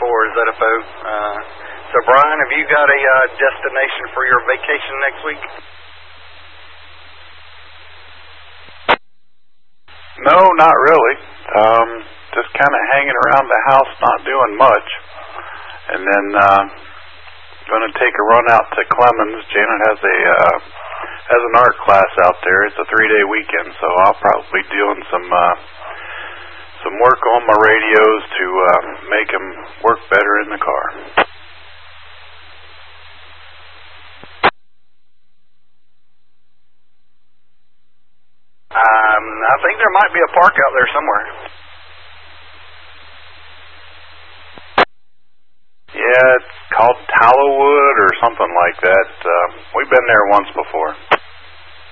for ZFO. So, Brian, have you got a destination for your vacation next week? No, not really. Just kind of hanging around the house, not doing much. And then going to take a run out to Clemens. Janet has an art class out there. It's a 3-day weekend, so I'll probably be doing some work on my radios to make them work better in the car. I think there might be a park out there somewhere. Yeah, it's called Tallowwood or something like that. We've been there once before.